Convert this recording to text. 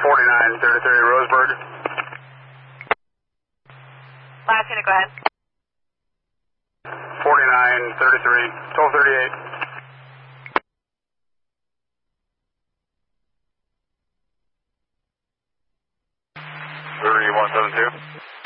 4933 Roseburg. Last unit, go ahead. 4933, 1238. 3172.